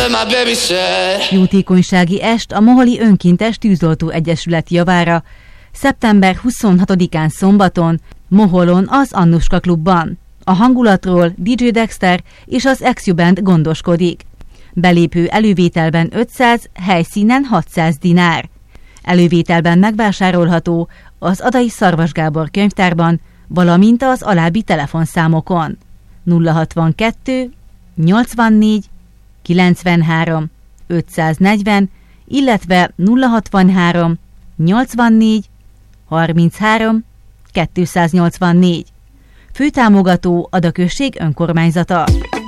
Jótékonysági est a Moholi Önkéntes Tűzoltó Egyesület javára szeptember 26-án szombaton Moholon az Annuska klubban. A hangulatról DJ Dexter és az Exu Band gondoskodik. Belépő elővételben 500, helyszínen 600 dinár. Elővételben megvásárolható az Adai Szarvas Gábor könyvtárban, valamint az alábbi telefonszámokon 062 84 93 540, illetve 063 84 33 284. Főtámogató Adaközség önkormányzata.